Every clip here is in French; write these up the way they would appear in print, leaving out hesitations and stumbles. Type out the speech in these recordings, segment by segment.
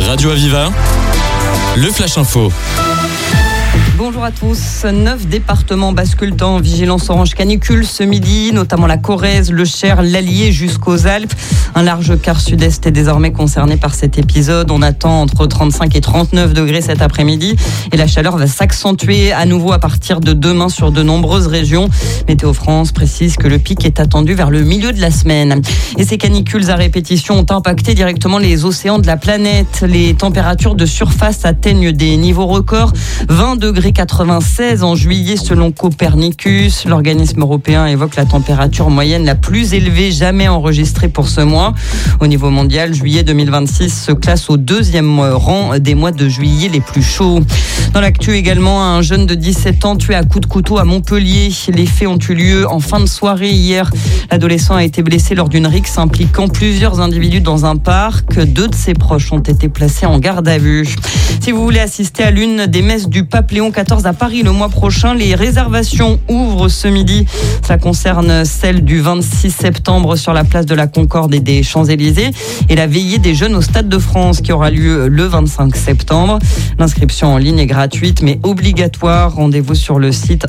Radio Aviva, le Flash Info. Bonjour à tous. 9 départements basculent en vigilance orange canicule ce midi, notamment la Corrèze, le Cher, l'Allier jusqu'aux Alpes. Un large quart sud-est est désormais concerné par cet épisode. On attend entre 35 et 39 degrés cet après-midi et la chaleur va s'accentuer à nouveau à partir de demain sur de nombreuses régions. Météo France précise que le pic est attendu vers le milieu de la semaine. Et ces canicules à répétition ont impacté directement les océans de la planète. Les températures de surface atteignent des niveaux records. 20 degrés 96 en juillet selon Copernicus. L'organisme européen évoque la température moyenne la plus élevée jamais enregistrée pour ce mois. Au niveau mondial, juillet 2026 se classe au 2e rang des mois de juillet les plus chauds. Dans l'actu également, un jeune de 17 ans tué à coups de couteau à Montpellier. Les faits ont eu lieu en fin de soirée hier. L'adolescent a été blessé lors d'une rixe impliquant plusieurs individus dans un parc. 2 de ses proches ont été placés en garde à vue. Si vous voulez assister à l'une des messes du pape Léon XIV à Paris le mois prochain, les réservations ouvrent ce midi. Ça concerne celle du 26 septembre sur la place de la Concorde et des Champs-Élysées et la veillée des jeunes au Stade de France qui aura lieu le 25 septembre. L'inscription en ligne est gratuite mais obligatoire. Rendez-vous sur le site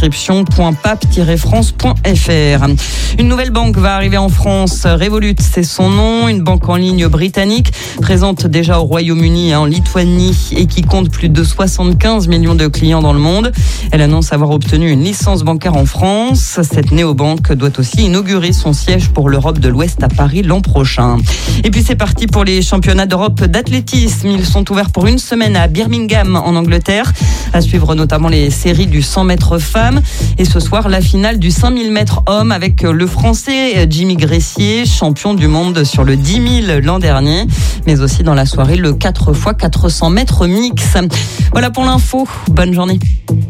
inscription.pape-france.fr. Une nouvelle banque va arriver en France. Revolut, c'est son nom. Une banque en ligne britannique présente déjà au Royaume-Uni et en Lituanie et qui compte plus de 75 millions de clients dans le monde. Elle annonce avoir obtenu une licence bancaire en France. Cette néobanque doit aussi inaugurer son siège pour l'Europe de l'Ouest à Paris l'an prochain. Et puis c'est parti pour les championnats d'Europe d'athlétisme. Ils sont ouverts pour une semaine à Birmingham en Angleterre. À suivre notamment les séries du 100 mètres femmes. Et ce soir, la finale du 5000 mètres hommes avec le Français Jimmy Gressier, champion du monde sur le 10 000 l'an dernier. Mais aussi dans la soirée, le 4x400 mètres mix. Voilà pour l'info. Bonne journée.